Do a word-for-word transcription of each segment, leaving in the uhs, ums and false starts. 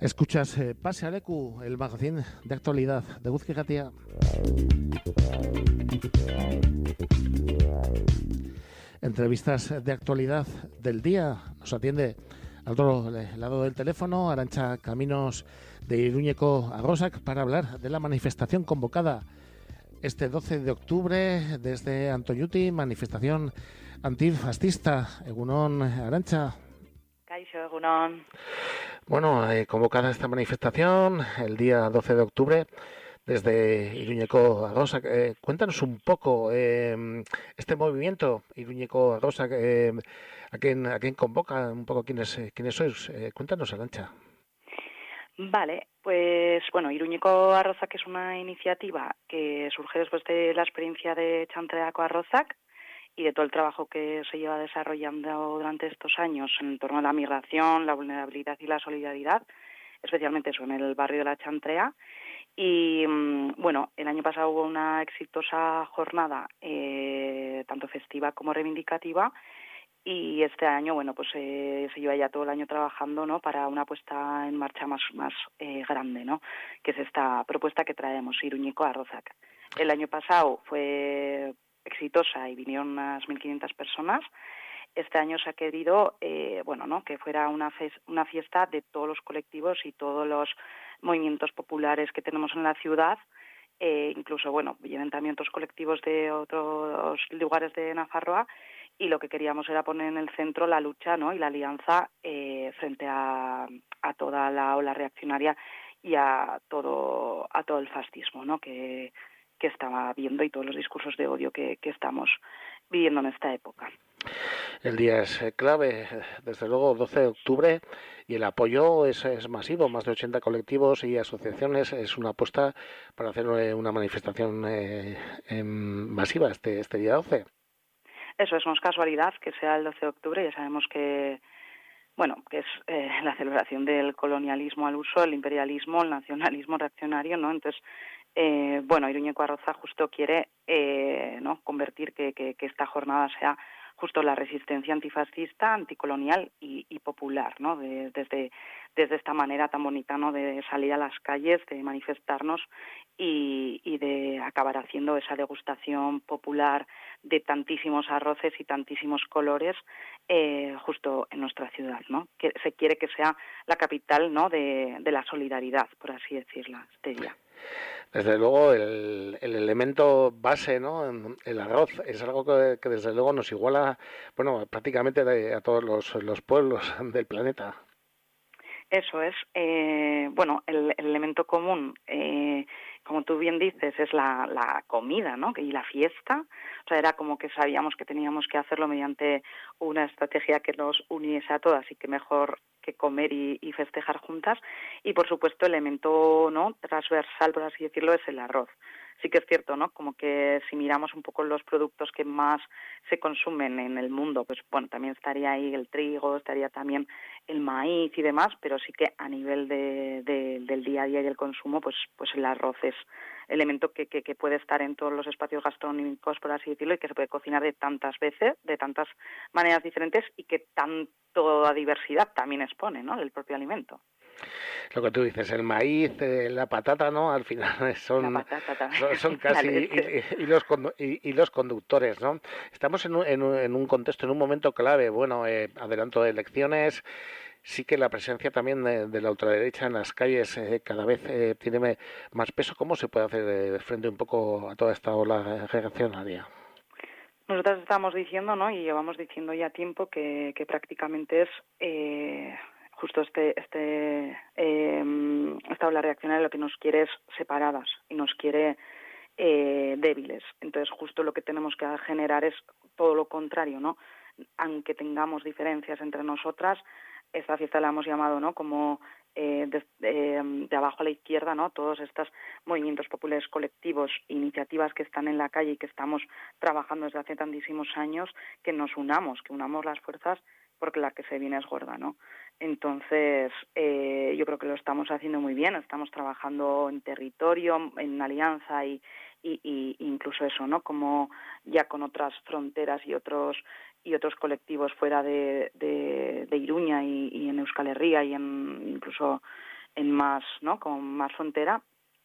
Escuchas eh, Pase al Ecu, el magazín de actualidad de Eguzki Ratia. Entrevistas de actualidad del día. Nos atiende al otro lado del teléfono Arantxa Caminos de Iruñeko Arrosak para hablar de la manifestación convocada este doce de octubre desde Antoñuti, manifestación antifascista. Egunon, Arantxa. Kaixo, egunon. Bueno, eh, convocada esta manifestación el día doce de octubre desde Iruñeko Arrosak. Eh, cuéntanos un poco eh, este movimiento Iruñeko Arrosak, eh, a quién a quién convoca, un poco quiénes quiénes sois. Eh, cuéntanos, Arantxa. Vale, pues bueno, Iruñeko Arrosak es una iniciativa que surge después de la experiencia de Chantreako Arrosak y de todo el trabajo que se lleva desarrollando durante estos años en torno a la migración, la vulnerabilidad y la solidaridad, especialmente eso en el barrio de la Chantrea. Y bueno, el año pasado hubo una exitosa jornada, eh, tanto festiva como reivindicativa, y este año, bueno, pues eh, se lleva ya todo el año trabajando, ¿no?, para una puesta en marcha más más eh, grande, ¿no?, que es esta propuesta que traemos, Iruñeko Arrosak. El año pasado fue exitosa y vinieron unas mil quinientas personas. Este año se ha querido, eh, bueno, ¿no?, que fuera una, fe- una fiesta de todos los colectivos y todos los movimientos populares que tenemos en la ciudad. Eh, incluso, bueno, vienen también otros colectivos de otros lugares de Nafarroa, y lo que queríamos era poner en el centro la lucha, ¿no?, y la alianza eh, frente a, a toda la ola reaccionaria y a todo a todo el fascismo, ¿no?, que, que estaba viendo, y todos los discursos de odio que, que estamos viviendo en esta época. El día es clave, desde luego, doce de octubre, y el apoyo es, es masivo, más de ochenta colectivos y asociaciones. Es una apuesta para hacer una manifestación eh, eh, masiva este, este día doce. Eso es, no es casualidad que sea el doce de octubre, ya sabemos que, bueno, que es eh, la celebración del colonialismo al uso, el imperialismo, el nacionalismo reaccionario, ¿no? Entonces, eh, bueno, Iruñeko Arrosak justo quiere, eh, ¿no?, convertir que, que, que esta jornada sea justo la resistencia antifascista, anticolonial y, y popular, ¿no?, de, desde, desde esta manera tan bonita, ¿no?, de salir a las calles, de manifestarnos y, y de acabar haciendo esa degustación popular de tantísimos arroces y tantísimos colores eh, justo en nuestra ciudad, ¿no? Que se quiere que sea la capital, ¿no?, de, de la solidaridad, por así decirlo, este día. Desde luego, el, el elemento base, ¿no?, el arroz, es algo que, que desde luego nos iguala, bueno, prácticamente de, a todos los, los pueblos del planeta. Eso es. Eh, bueno, el, el elemento común, eh, como tú bien dices, es la, la comida, ¿no?, y la fiesta. O sea, era como que sabíamos que teníamos que hacerlo mediante una estrategia que nos uniese a todas, y que mejor que comer y, y festejar juntas. Y, por supuesto, el elemento, ¿no?, transversal, por así decirlo, es el arroz. Sí que es cierto, ¿no?, como que si miramos un poco los productos que más se consumen en el mundo, pues bueno, también estaría ahí el trigo, estaría también el maíz y demás, pero sí que a nivel de, de, del día a día y el consumo, pues pues el arroz es elemento que, que, que puede estar en todos los espacios gastronómicos, por así decirlo, y que se puede cocinar de tantas veces, de tantas maneras diferentes, y que tanta diversidad también expone, ¿no?, el propio alimento. Lo que tú dices, el maíz, eh, la patata, ¿no?, al final son, La patata son, son casi y, y, los, y, y los conductores, ¿no? Estamos en un, en, un, en un contexto, en un momento clave, bueno, eh, adelanto de elecciones. Sí que la presencia también de, de la ultraderecha en las calles eh, cada vez eh, tiene más peso. ¿Cómo se puede hacer eh, frente un poco a toda esta ola reaccionaria? Nosotros estamos diciendo, ¿no?, y llevamos diciendo ya tiempo que, que prácticamente es eh, justo este este eh, esta ola reaccionaria lo que nos quiere es separadas y nos quiere eh, débiles. Entonces, justo lo que tenemos que generar es todo lo contrario, ¿no? Aunque tengamos diferencias entre nosotras, esta fiesta la hemos llamado, ¿no?, como eh, de, de, de abajo a la izquierda, ¿no?, todos estos movimientos populares colectivos, iniciativas que están en la calle y que estamos trabajando desde hace tantísimos años, que nos unamos, que unamos las fuerzas, porque la que se viene es gorda, ¿no? Entonces, eh, yo creo que lo estamos haciendo muy bien, estamos trabajando en territorio, en alianza y, y, y incluso eso, ¿no?, como ya con otras fronteras y otros y otros colectivos fuera de, de, de Iruña y, y en Euskal Herria y en incluso en más, ¿no? Con más frontera.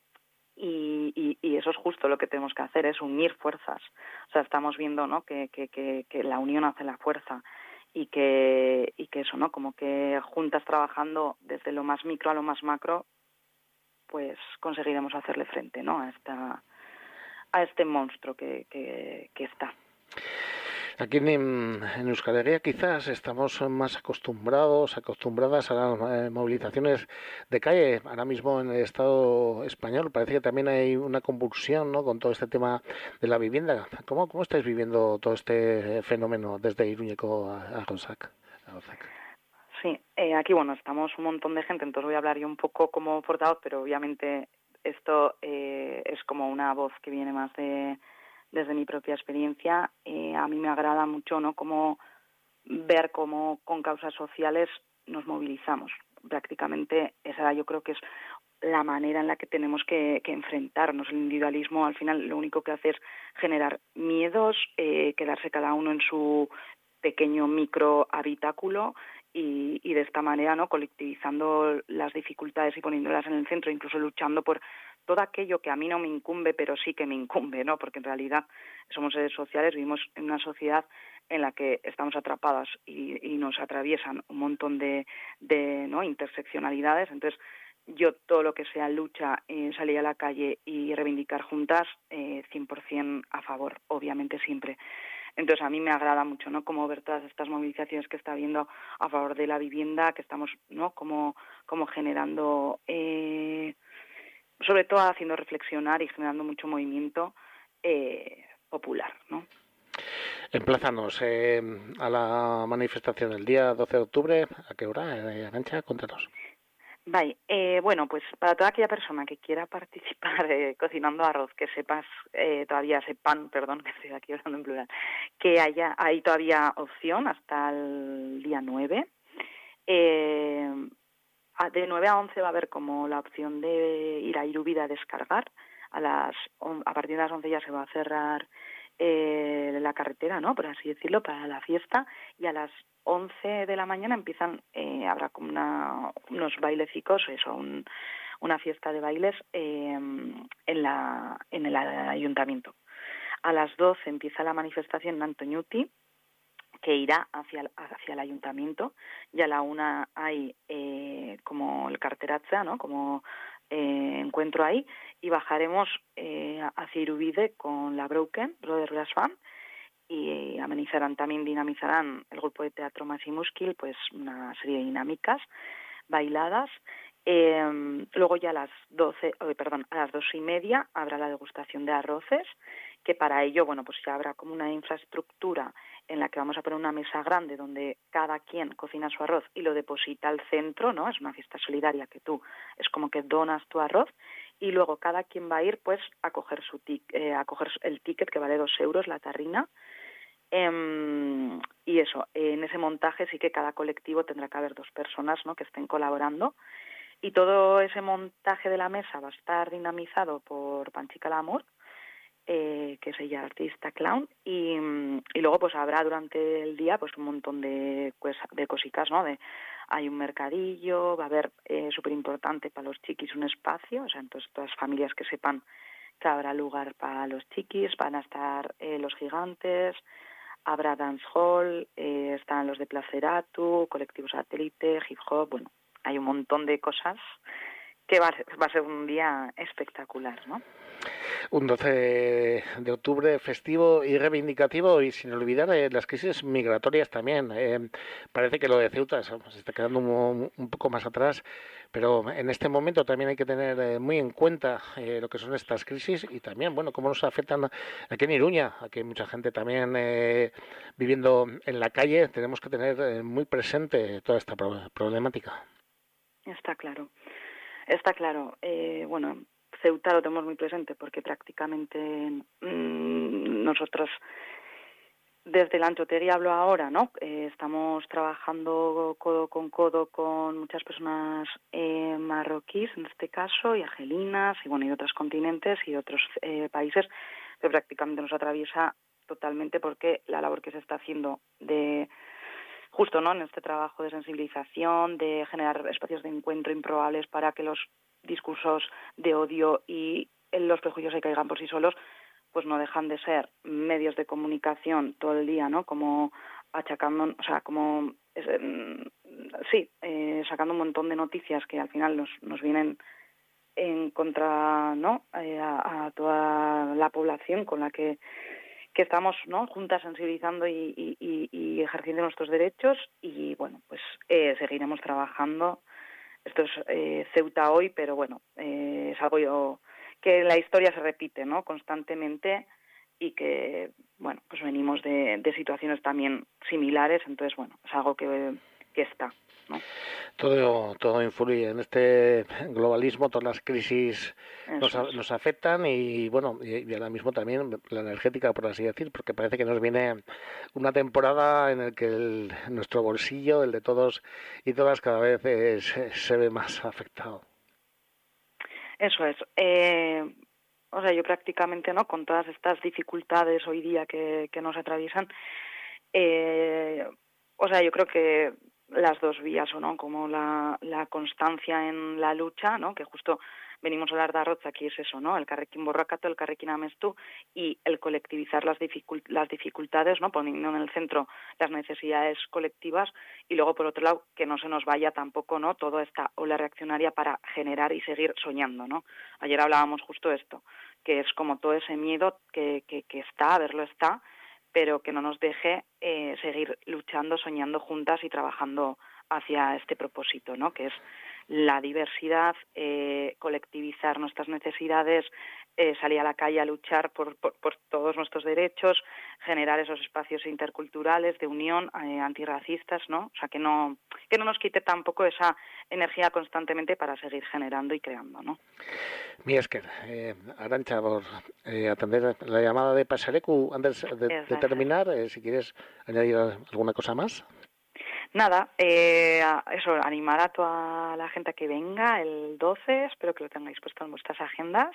Y, y, y eso es justo lo que tenemos que hacer, es unir fuerzas. O sea, estamos viendo, ¿no? que, que, que, que la unión hace la fuerza y que, y que eso, ¿no? Como que juntas trabajando desde lo más micro a lo más macro, pues conseguiremos hacerle frente, ¿no? A esta, a este monstruo que, que, que está. Aquí en, en Euskal Herria quizás estamos más acostumbrados, acostumbradas a las eh, movilizaciones de calle. Ahora mismo en el Estado español parece que también hay una convulsión, ¿no? Con todo este tema de la vivienda. ¿Cómo, cómo estáis viviendo todo este fenómeno desde Iruñeco a, a Arrosac? Sí, eh, aquí bueno, estamos un montón de gente, entonces voy a hablar yo un poco como portavoz, pero obviamente esto eh, es como una voz que viene más de desde mi propia experiencia. Eh, a mí me agrada mucho, ¿no? Como ver cómo con causas sociales nos movilizamos. Prácticamente esa yo creo que es la manera en la que tenemos que, que enfrentarnos. El individualismo al final lo único que hace es generar miedos, eh, quedarse cada uno en su pequeño micro habitáculo y, y de esta manera, ¿no? Colectivizando las dificultades y poniéndolas en el centro, incluso luchando por todo aquello que a mí no me incumbe, pero sí que me incumbe, ¿no? Porque en realidad somos seres sociales, vivimos en una sociedad en la que estamos atrapadas y, y nos atraviesan un montón de, de ¿no? interseccionalidades. Entonces, yo todo lo que sea lucha, eh, salir a la calle y reivindicar juntas, eh, cien por ciento a favor, obviamente siempre. Entonces, a mí me agrada mucho, ¿no? Como ver todas estas movilizaciones que está habiendo a favor de la vivienda, que estamos, ¿no? Como, como generando, eh, sobre todo haciendo reflexionar y generando mucho movimiento eh, popular, ¿no? Emplázanos eh, a la manifestación el día doce de octubre. ¿A qué hora, eh, Arantxa? Cuéntanos. Vale, eh, bueno, pues para toda aquella persona que quiera participar eh, cocinando arroz, que sepas eh, todavía, sepan, perdón, que estoy aquí hablando en plural, que haya hay todavía opción hasta el día nueve. Eh, de nueve a once va a haber como la opción de ir a Irubide a descargar. A las a partir de las once ya se va a cerrar eh, la carretera, ¿no? Por así decirlo, para la fiesta, y a las once de la mañana empiezan, eh, habrá como una, unos bailecicos, eso, un, una fiesta de bailes eh, en la en el ayuntamiento. A las doce empieza la manifestación en Antoñuti, que irá hacia, hacia el ayuntamiento, y a la una hay eh, como el carteratza, ¿no? Como eh, encuentro ahí, y bajaremos eh, hacia Irubide con la Broken, Brother Brass Band, y amenizarán, también dinamizarán el grupo de teatro Masimuskil, pues una serie de dinámicas, bailadas. Eh, luego ya a las doce, oh, perdón, a las dos y media habrá la degustación de arroces, que para ello, bueno, pues ya habrá como una infraestructura en la que vamos a poner una mesa grande donde cada quien cocina su arroz y lo deposita al centro, ¿no? Es una fiesta solidaria que tú, es como que donas tu arroz, y luego cada quien va a ir, pues, a coger su tic, eh, a coger el ticket, que vale dos euros, la tarrina. Eh, y eso, eh, en ese montaje sí que cada colectivo tendrá que haber dos personas, ¿no? Que estén colaborando. Y todo ese montaje de la mesa va a estar dinamizado por Panchica Lamour, eh, que es ella artista clown, y, y luego pues habrá durante el día pues un montón de, pues, de cositas, ¿no? De, hay un mercadillo, va a haber, eh, súper importante para los chiquis, un espacio, o sea, entonces todas las familias que sepan que habrá lugar para los chiquis, van a estar eh, los gigantes, habrá dance hall, eh, están los de Placeratu, colectivo satélite, hip hop, bueno, hay un montón de cosas que va, va a ser un día espectacular, ¿no? Un doce de octubre festivo y reivindicativo, y sin olvidar eh, las crisis migratorias también. Eh, parece que lo de Ceuta se, se está quedando un, un poco más atrás, pero en este momento también hay que tener eh, muy en cuenta eh, lo que son estas crisis, y también, bueno, cómo nos afectan aquí en Iruña. Aquí hay mucha gente también eh, viviendo en la calle. Tenemos que tener eh, muy presente toda esta problemática. Está claro, está claro. Eh, bueno, Ceuta lo tenemos muy presente porque prácticamente mmm, nosotros, desde la Anchotería hablo ahora, ¿no? Eh, estamos trabajando codo con codo con muchas personas eh, marroquíes, en este caso, y argelinas, y bueno, y otros continentes y otros eh, países, pero prácticamente nos atraviesa totalmente porque la labor que se está haciendo de justo, ¿no?, en este trabajo de sensibilización, de generar espacios de encuentro improbables para que los discursos de odio y los prejuicios se caigan por sí solos, pues no dejan de ser medios de comunicación todo el día, ¿no?, como achacando, o sea, como, eh, sí, eh, sacando un montón de noticias que al final nos, nos vienen en contra, ¿no?, eh, a, a toda la población con la que que estamos, ¿no?, juntas sensibilizando y, y, y ejerciendo nuestros derechos. Y bueno, pues eh, seguiremos trabajando. Esto es eh, Ceuta hoy, pero bueno, eh, es algo yo, que la historia se repite, ¿no?, constantemente, y que, bueno, pues venimos de, de situaciones también similares. Entonces, bueno, es algo que, que está, ¿no? Todo, todo influye en este globalismo, todas las crisis nos, Eso es. nos afectan y bueno, y, y ahora mismo también la energética, por así decir, porque parece que nos viene una temporada en la que el, nuestro bolsillo, el de todos y todas, cada vez es, se ve más afectado. Eso es. Eh, o sea, yo prácticamente, ¿no?, con todas estas dificultades hoy día que, que nos atraviesan, eh, o sea, yo creo que las dos vías, o no, como la, la constancia en la lucha, ¿no?, que justo venimos a hablar de Arroz, aquí es eso, ¿no?, el Elkarrekin Borrokato, el Elkarrekin Amestu, y el colectivizar las, dificult las dificultades, ¿no?, poniendo en el centro las necesidades colectivas, y luego, por otro lado, que no se nos vaya tampoco, ¿no?, toda esta ola reaccionaria para generar y seguir soñando, ¿no? Ayer hablábamos justo de esto, que es como todo ese miedo que, que, que está, a verlo está, pero que no nos deje eh, seguir luchando, soñando juntas y trabajando hacia este propósito, ¿no?, que es la diversidad, eh, colectivizar nuestras necesidades, eh, salir a la calle a luchar por, por, por todos nuestros derechos, generar esos espacios interculturales de unión, eh, antirracistas, ¿no? O sea, que no que no nos quite tampoco esa energía constantemente para seguir generando y creando, ¿no? Mi esker, eh, Arantxa, por eh, atender la llamada de Pasalecu. Antes de, de terminar, eh, si quieres añadir alguna cosa más. Nada, eh, eso, animar a toda la gente a que venga el doce, espero que lo tengáis puesto en vuestras agendas,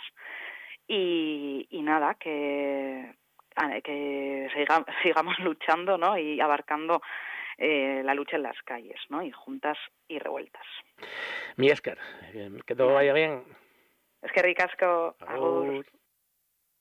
y, y nada, que, que siga, sigamos luchando, ¿no?, y abarcando eh, la lucha en las calles, ¿no?, y juntas y revueltas. Mi esker, que todo vaya bien. Es que ricasco. Agur.